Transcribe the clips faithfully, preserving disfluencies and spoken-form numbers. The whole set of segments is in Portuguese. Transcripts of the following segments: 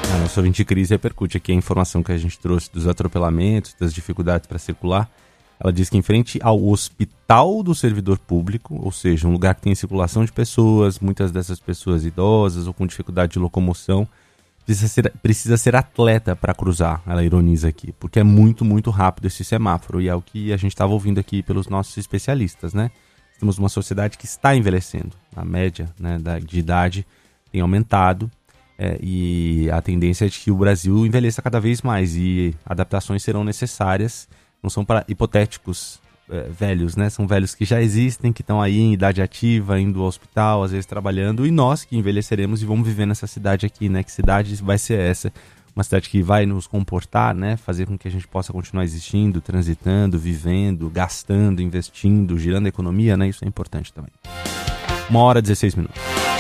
A nossa ouvinte Cris repercute aqui a informação que a gente trouxe dos atropelamentos, das dificuldades para circular. Ela diz que em frente ao hospital do servidor público, ou seja, um lugar que tem circulação de pessoas, muitas dessas pessoas idosas ou com dificuldade de locomoção, precisa ser, precisa ser atleta para cruzar, ela ironiza aqui, porque é muito, muito rápido esse semáforo, e é o que a gente estava ouvindo aqui pelos nossos especialistas, né? Temos uma sociedade que está envelhecendo, a média, né, da, de idade tem aumentado, é, e a tendência é de que o Brasil envelheça cada vez mais, e adaptações serão necessárias, não são para hipotéticos é, velhos, né? São velhos que já existem, que estão aí em idade ativa, indo ao hospital, às vezes trabalhando, e nós que envelheceremos e vamos viver nessa cidade aqui, né? Que cidade vai ser essa? Uma cidade que vai nos comportar, né? Fazer com que a gente possa continuar existindo, transitando, vivendo, gastando, investindo, girando a economia, né? Isso é importante também. Uma hora e dezesseis minutos.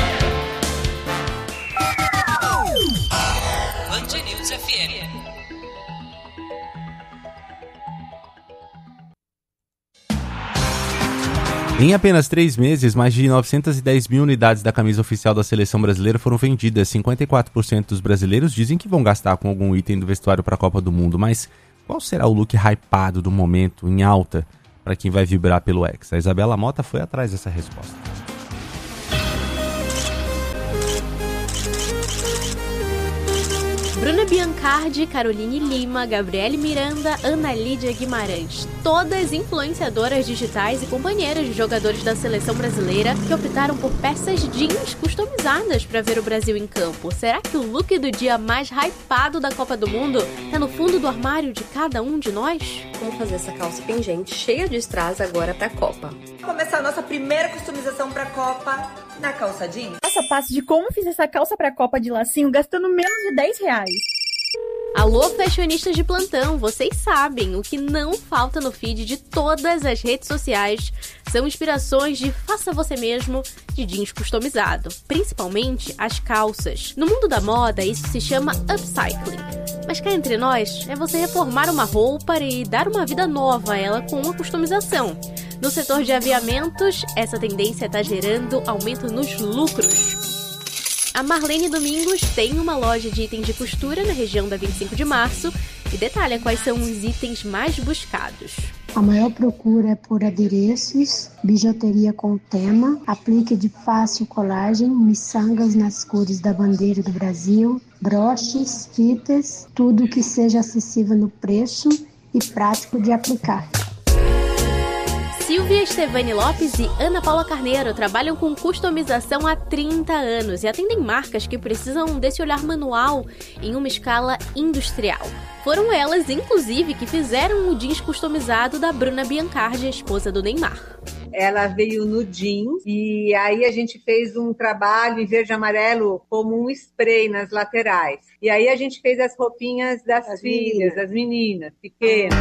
Band News F M. Em apenas três meses, mais de novecentas e dez mil unidades da camisa oficial da seleção brasileira foram vendidas. cinquenta e quatro por cento dos brasileiros dizem que vão gastar com algum item do vestuário para a Copa do Mundo. Mas qual será o look hypado do momento, em alta, para quem vai vibrar pelo Hexa? A Isabela Mota foi atrás dessa resposta. Bruna Biancardi, Caroline Lima, Gabriele Miranda, Ana Lídia Guimarães, todas influenciadoras digitais e companheiras de jogadores da seleção brasileira que optaram por peças jeans customizadas para ver o Brasil em campo. Será que o look do dia mais hypado da Copa do Mundo é no fundo do armário de cada um de nós? Vamos fazer essa calça pingente cheia de strass agora para a Copa. Vamos começar a nossa primeira customização para a Copa na calça jeans. Passo a passo de como fiz essa calça para a Copa de lacinho gastando menos de dez reais. Alô, fashionistas de plantão, vocês sabem, o que não falta no feed de todas as redes sociais são inspirações de faça você mesmo de jeans customizado, principalmente as calças. No mundo da moda, isso se chama upcycling. Mas cá entre nós, é você reformar uma roupa e dar uma vida nova a ela com uma customização. No setor de aviamentos, essa tendência está gerando aumento nos lucros. A Marlene Domingos tem uma loja de itens de costura na região da vinte e cinco de março e detalha quais são os itens mais buscados. A maior procura é por adereços, bijuteria com tema, aplique de fácil colagem, miçangas nas cores da bandeira do Brasil, broches, fitas, tudo que seja acessível no preço e prático de aplicar. Silvia Estevani Lopes e Ana Paula Carneiro trabalham com customização há trinta anos e atendem marcas que precisam desse olhar manual em uma escala industrial. Foram elas, inclusive, que fizeram o jeans customizado da Bruna Biancardi, a esposa do Neymar. Ela veio no jeans e aí a gente fez um trabalho em verde e amarelo como um spray nas laterais. E aí a gente fez as roupinhas das as filhas, meninas. das meninas, pequenas.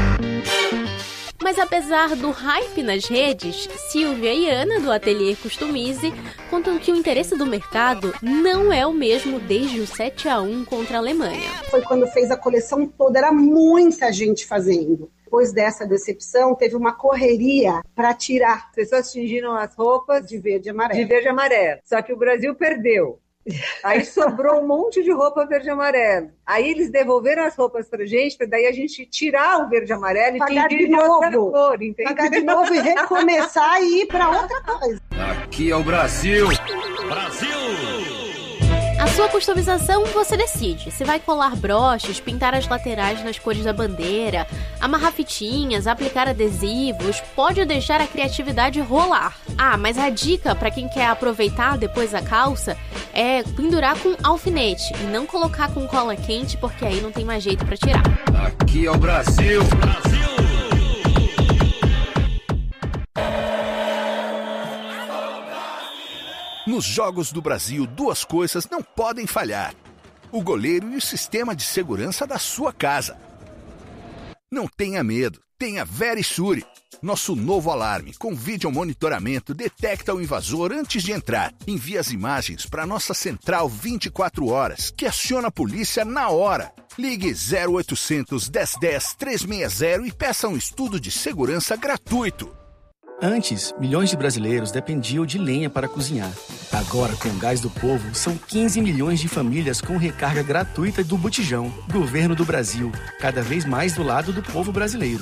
Mas apesar do hype nas redes, Silvia e Ana, do ateliê Customize, contam que o interesse do mercado não é o mesmo desde o sete a um contra a Alemanha. Foi quando fez a coleção toda, era muita gente fazendo. Depois dessa decepção, teve uma correria para tirar. As pessoas tingiram as roupas de verde e amarelo. De verde e amarelo. Só que o Brasil perdeu. Aí sobrou um monte de roupa verde e amarelo. Aí eles devolveram as roupas pra gente, pra daí a gente tirar o verde e amarelo e pagar de novo, cor, pagar de novo e recomeçar e ir pra outra coisa. Aqui é o Brasil! Brasil! A sua customização você decide. Se vai colar broches, pintar as laterais nas cores da bandeira, amarrar fitinhas, aplicar adesivos, pode deixar a criatividade rolar. Ah, mas a dica para quem quer aproveitar depois a calça é pendurar com alfinete e não colocar com cola quente, porque aí não tem mais jeito para tirar. Aqui é o Brasil! Brasil! Nos Jogos do Brasil, duas coisas não podem falhar: o goleiro e o sistema de segurança da sua casa. Não tenha medo, tenha Verisure. Nosso novo alarme com vídeo monitoramento detecta o invasor antes de entrar. Envia as imagens para nossa central vinte e quatro horas, que aciona a polícia na hora. Ligue zero oitocentos, dez dez, trezentos e sessenta e peça um estudo de segurança gratuito. Antes, milhões de brasileiros dependiam de lenha para cozinhar. Agora, com o Gás do Povo, são quinze milhões de famílias com recarga gratuita do Botijão. Governo do Brasil, cada vez mais do lado do povo brasileiro.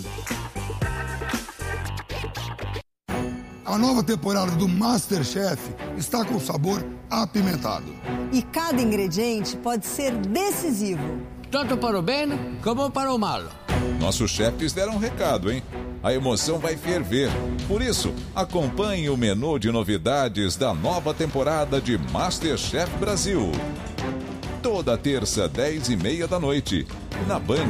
A nova temporada do MasterChef está com sabor apimentado. E cada ingrediente pode ser decisivo. Tanto para o bem como para o mal. Nossos chefes deram um recado, hein? A emoção vai ferver. Por isso, acompanhe o menu de novidades da nova temporada de MasterChef Brasil. Toda terça, dez e meia da noite, na Band.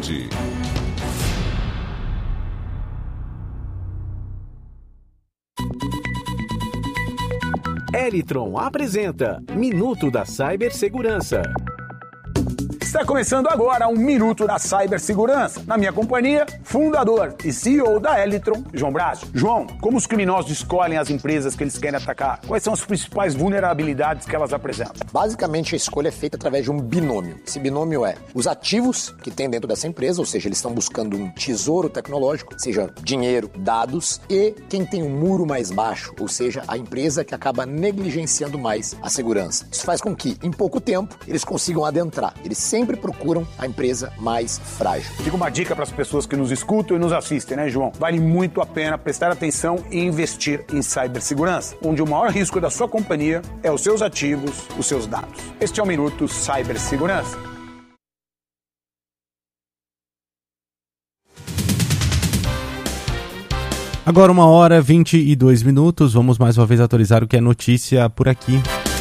Elitron apresenta Minuto da Cibersegurança. Está começando agora um Minuto da Cibersegurança. Na minha companhia, fundador e C E O da Elitron, João Bracho. João, como os criminosos escolhem as empresas que eles querem atacar? Quais são as principais vulnerabilidades que elas apresentam? Basicamente, a escolha é feita através de um binômio. Esse binômio é os ativos que tem dentro dessa empresa, ou seja, eles estão buscando um tesouro tecnológico, seja dinheiro, dados, e quem tem um muro mais baixo, ou seja, a empresa que acaba negligenciando mais a segurança. Isso faz com que, em pouco tempo, eles consigam adentrar. Eles sempre procuram a empresa mais frágil. Fica uma dica para as pessoas que nos escutam e nos assistem, né, João? Vale muito a pena prestar atenção e investir em cibersegurança, onde o maior risco da sua companhia é os seus ativos, os seus dados. Este é o Minuto Cibersegurança. Agora uma hora, vinte e dois minutos. Vamos mais uma vez atualizar o que é notícia por aqui.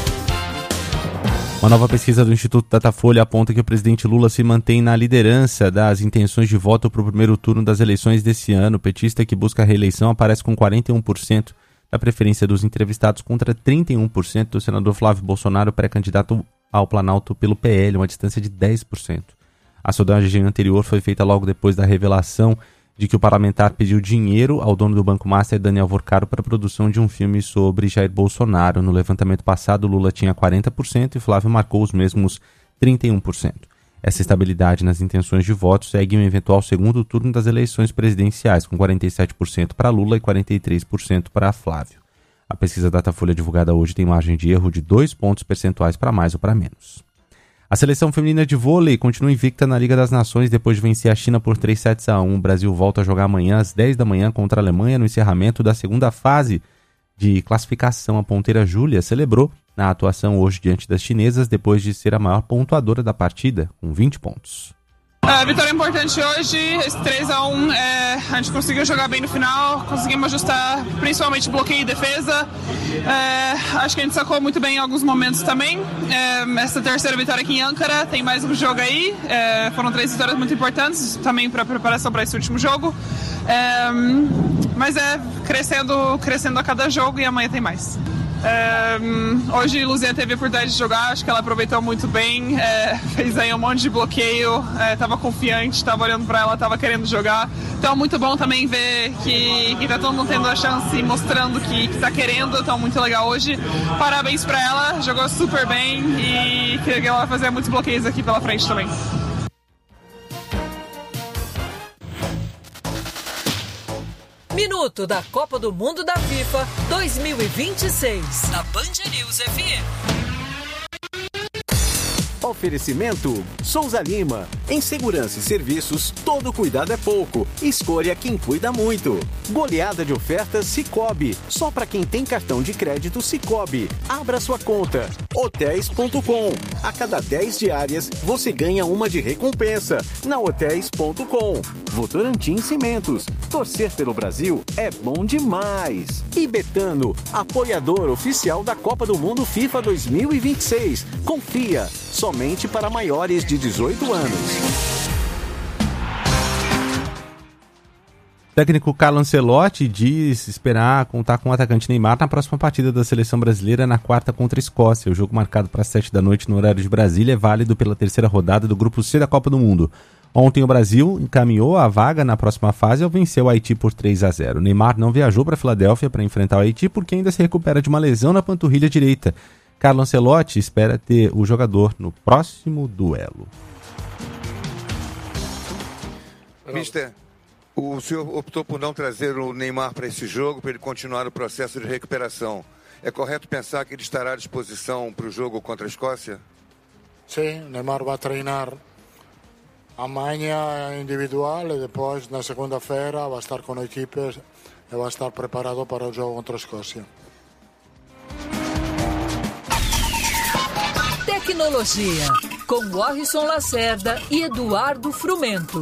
Uma nova pesquisa do Instituto Datafolha aponta que o presidente Lula se mantém na liderança das intenções de voto para o primeiro turno das eleições desse ano. O petista que busca a reeleição aparece com quarenta e um por cento da preferência dos entrevistados contra trinta e um por cento do senador Flávio Bolsonaro, pré-candidato ao Planalto pelo P L, uma distância de dez por cento. A sondagem anterior foi feita logo depois da revelação de que o parlamentar pediu dinheiro ao dono do Banco Master, Daniel Vorcaro, para a produção de um filme sobre Jair Bolsonaro. No levantamento passado, Lula tinha quarenta por cento e Flávio marcou os mesmos trinta e um por cento. Essa estabilidade nas intenções de voto segue um eventual segundo turno das eleições presidenciais, com quarenta e sete por cento para Lula e quarenta e três por cento para Flávio. A pesquisa Datafolha divulgada hoje tem margem de erro de dois pontos percentuais para mais ou para menos. A seleção feminina de vôlei continua invicta na Liga das Nações depois de vencer a China por três sets a um. O Brasil volta a jogar amanhã às dez da manhã contra a Alemanha no encerramento da segunda fase de classificação. A ponteira Júlia celebrou na atuação hoje diante das chinesas depois de ser a maior pontuadora da partida, com vinte pontos. A vitória importante hoje, esse três a um, é, a gente conseguiu jogar bem no final, conseguimos ajustar principalmente bloqueio e defesa. É, acho que a gente sacou muito bem em alguns momentos também. É, essa terceira vitória aqui em Ankara, tem mais um jogo aí, é, foram três vitórias muito importantes também para a preparação para esse último jogo. É, mas é crescendo, crescendo a cada jogo e amanhã tem mais. É, hoje a Luzia teve a oportunidade de jogar, acho que ela aproveitou muito bem, é, fez aí um monte de bloqueio, estava é, confiante, estava olhando para ela, estava querendo jogar. Então muito bom também ver que, que tá todo mundo tendo a chance e mostrando que, que tá querendo, então muito legal hoje. Parabéns para ela, jogou super bem e que ela vai fazer muitos bloqueios aqui pela frente também. Minuto da Copa do Mundo da FIFA dois mil e vinte e seis, na Band News F M. Oferecimento Souza Lima. Em segurança e serviços, todo cuidado é pouco. Escolha quem cuida muito. Goleada de ofertas Sicoob. Só para quem tem cartão de crédito Sicoob. Abra sua conta. hotéis ponto com. A cada dez diárias, você ganha uma de recompensa. Na hotéis ponto com. Votorantim Cimentos. Torcer pelo Brasil é bom demais. E Betano, apoiador oficial da Copa do Mundo FIFA dois mil e vinte e seis. Confia. Somente para maiores de dezoito anos. O técnico Carlo Ancelotti diz esperar contar com o atacante Neymar na próxima partida da seleção brasileira na quarta contra a Escócia. O jogo marcado para as sete da noite no horário de Brasília é válido pela terceira rodada do Grupo C da Copa do Mundo. Ontem o Brasil encaminhou a vaga na próxima fase ao vencer o Haiti por três a zero. Neymar não viajou para Filadélfia para enfrentar o Haiti porque ainda se recupera de uma lesão na panturrilha direita. Carlo Ancelotti espera ter o jogador no próximo duelo. Mister, o senhor optou por não trazer o Neymar para esse jogo, para ele continuar o processo de recuperação. É correto pensar que ele estará à disposição para o jogo contra a Escócia? Sim, Neymar vai treinar amanhã individual e depois, na segunda-feira, vai estar com a equipe e vai estar preparado para o jogo contra a Escócia. Tecnologia, com Warrison Lacerda e Eduardo Frumento.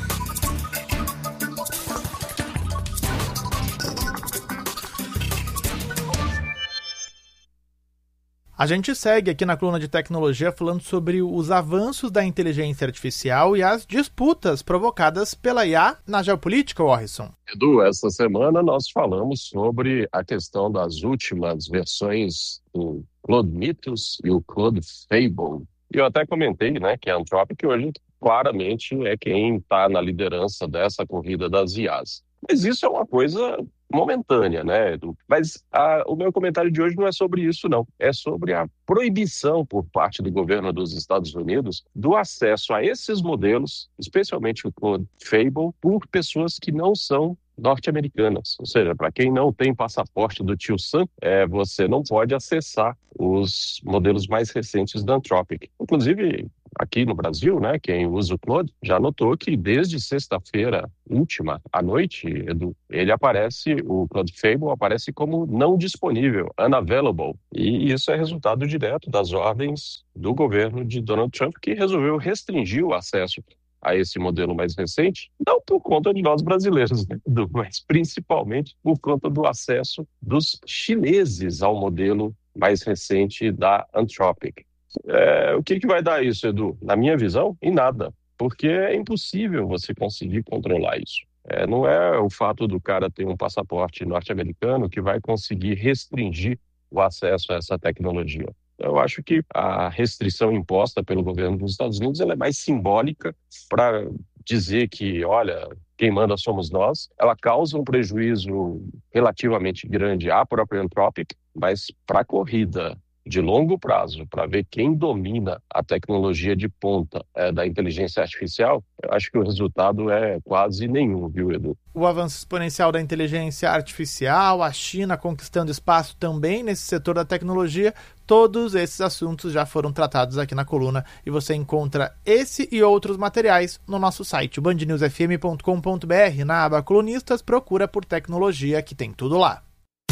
A gente segue aqui na coluna de tecnologia falando sobre os avanços da inteligência artificial e as disputas provocadas pela I A na geopolítica, Warrison. Edu, essa semana nós falamos sobre a questão das últimas versões do Claude Mythos e o Claude Fable. E eu até comentei, né, que a Anthropic hoje claramente é quem está na liderança dessa corrida das I As. Mas isso é uma coisa momentânea, né, Edu? Mas a, o meu comentário de hoje não é sobre isso, não. É sobre a proibição por parte do governo dos Estados Unidos do acesso a esses modelos, especialmente o Claude Fable, por pessoas que não são norte-americanas. Ou seja, para quem não tem passaporte do tio Sam, é, você não pode acessar os modelos mais recentes da Anthropic. Inclusive, aqui no Brasil, né, quem usa o Claude já notou que desde sexta-feira última à noite, Edu, ele aparece, o Claude Fable aparece como não disponível, unavailable. E isso é resultado direto das ordens do governo de Donald Trump, que resolveu restringir o acesso a esse modelo mais recente, não por conta de nós brasileiros, né, Edu, mas principalmente por conta do acesso dos chineses ao modelo mais recente da Anthropic. É, o que, que vai dar isso, Edu? Na minha visão, em nada, porque é impossível você conseguir controlar isso. É, não é o fato do cara ter um passaporte norte-americano que vai conseguir restringir o acesso a essa tecnologia. Eu acho que a restrição imposta pelo governo dos Estados Unidos ela é mais simbólica para dizer que, olha, quem manda somos nós. Ela causa um prejuízo relativamente grande à própria Anthropic, mas para a corrida de longo prazo, para ver quem domina a tecnologia de ponta é, da inteligência artificial, eu acho que o resultado é quase nenhum, viu, Edu? O avanço exponencial da inteligência artificial, a China conquistando espaço também nesse setor da tecnologia, todos esses assuntos já foram tratados aqui na coluna e você encontra esse e outros materiais no nosso site, band news f m ponto com ponto b r. Na aba Colunistas, procura por tecnologia que tem tudo lá.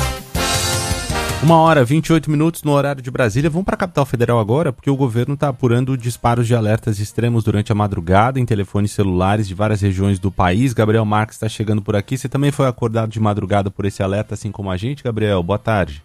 Uma hora, vinte e oito minutos no horário de Brasília. Vamos para a capital federal agora, porque o governo está apurando disparos de alertas extremos durante a madrugada em telefones celulares de várias regiões do país. Gabriel Marques está chegando por aqui. Você também foi acordado de madrugada por esse alerta, assim como a gente, Gabriel? Boa tarde.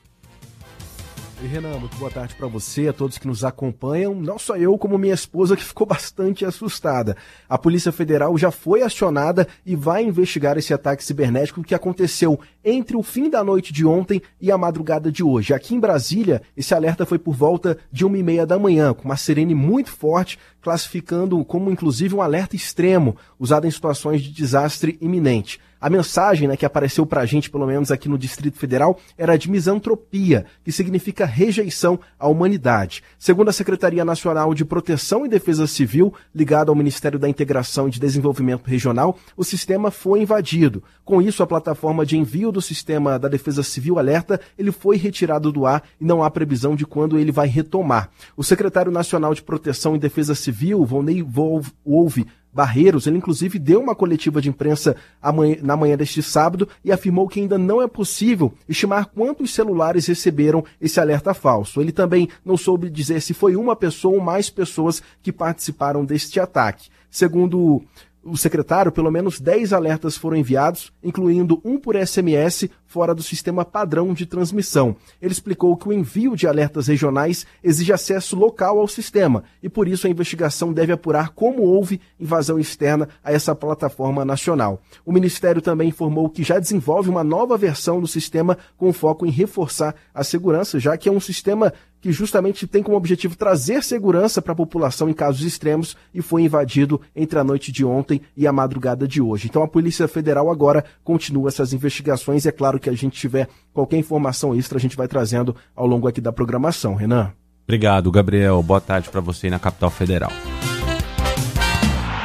E Renan, muito boa tarde para você, a todos que nos acompanham, não só eu, como minha esposa, que ficou bastante assustada. A Polícia Federal já foi acionada e vai investigar esse ataque cibernético que aconteceu entre o fim da noite de ontem e a madrugada de hoje. Aqui em Brasília, esse alerta foi por volta de uma e meia da manhã, com uma sirene muito forte, classificando como inclusive um alerta extremo, usado em situações de desastre iminente. A mensagem, né, que apareceu pra gente, pelo menos aqui no Distrito Federal, era de misantropia, que significa rejeição à humanidade. Segundo a Secretaria Nacional de Proteção e Defesa Civil, ligada ao Ministério da Integração e de Desenvolvimento Regional, o sistema foi invadido. Com isso, a plataforma de envio do sistema da Defesa Civil Alerta, ele foi retirado do ar e não há previsão de quando ele vai retomar. O secretário nacional de Proteção e Defesa Civil, Volney Wolve Barreiros, ele inclusive deu uma coletiva de imprensa amanhã, na manhã deste sábado e afirmou que ainda não é possível estimar quantos celulares receberam esse alerta falso. Ele também não soube dizer se foi uma pessoa ou mais pessoas que participaram deste ataque. Segundo o secretário, pelo menos dez alertas foram enviados, incluindo um por S M S fora do sistema padrão de transmissão. Ele explicou que o envio de alertas regionais exige acesso local ao sistema e, por isso, a investigação deve apurar como houve invasão externa a essa plataforma nacional. O Ministério também informou que já desenvolve uma nova versão do sistema com foco em reforçar a segurança, já que é um sistema que justamente tem como objetivo trazer segurança para a população em casos extremos e foi invadido entre a noite de ontem e a madrugada de hoje. Então a Polícia Federal agora continua essas investigações e é claro que a gente tiver qualquer informação extra a gente vai trazendo ao longo aqui da programação. Renan? Obrigado, Gabriel. Boa tarde para você aí na capital federal.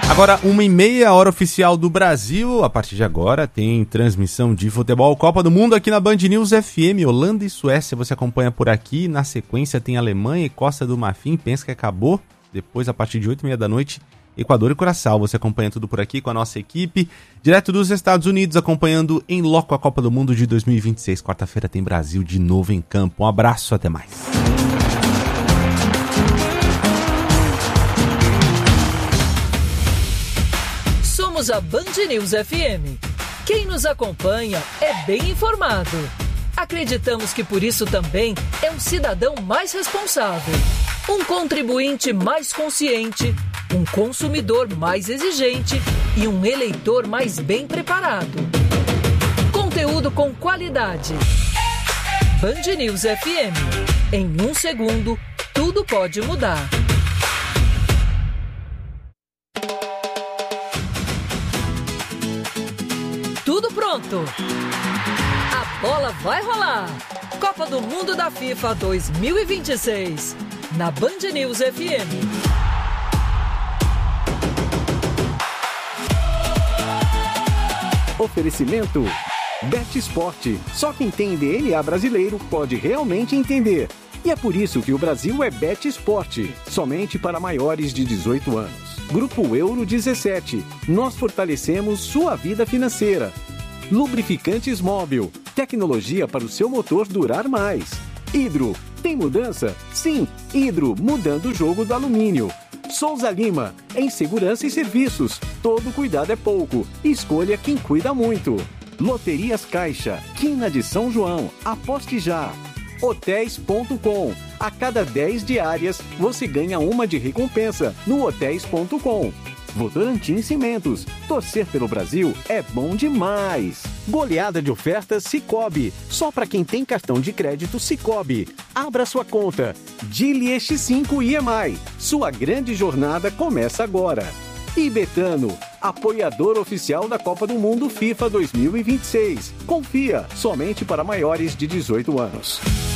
Agora, uma e meia, hora oficial do Brasil. A partir de agora tem transmissão de futebol Copa do Mundo aqui na Band News F M. Holanda e Suécia você acompanha por aqui. Na sequência tem Alemanha e Costa do Marfim. Pensa que acabou. Depois, a partir de oito e meia da noite, Equador e Curaçao. Você acompanha tudo por aqui com a nossa equipe. Direto dos Estados Unidos, acompanhando em loco a Copa do Mundo de dois mil e vinte e seis. Quarta-feira tem Brasil de novo em campo. Um abraço, até mais. Somos a Band News F M. Quem nos acompanha é bem informado. Acreditamos que por isso também é um cidadão mais responsável, um contribuinte mais consciente, um consumidor mais exigente e um eleitor mais bem preparado. Conteúdo com qualidade. Band News F M. Em um segundo, tudo pode mudar. Tudo pronto. A bola vai rolar. Copa do Mundo da FIFA dois mil e vinte e seis. Na Band News F M. Oferecimento Bet Sport. Só quem tem D N A brasileiro pode realmente entender. E é por isso que o Brasil é Bet Sport. Somente para maiores de dezoito anos. Grupo Euro dezessete. Nós fortalecemos sua vida financeira. Lubrificantes Móbil. Tecnologia para o seu motor durar mais. Hidro. Tem mudança? Sim. Hidro, mudando o jogo do alumínio. Souza Lima. Em segurança e serviços. Todo cuidado é pouco. Escolha quem cuida muito. Loterias Caixa. Quina de São João. Aposte já. hotéis ponto com. A cada dez diárias, você ganha uma de recompensa no hotéis ponto com. Votorantim Cimentos. Torcer pelo Brasil é bom demais. Goleada de ofertas Sicoob. Só para quem tem cartão de crédito Sicoob. Abra sua conta. Dili X cinco I M I. Sua grande jornada começa agora. E Betano, apoiador oficial da Copa do Mundo FIFA dois mil e vinte e seis. Confia, somente para maiores de dezoito anos.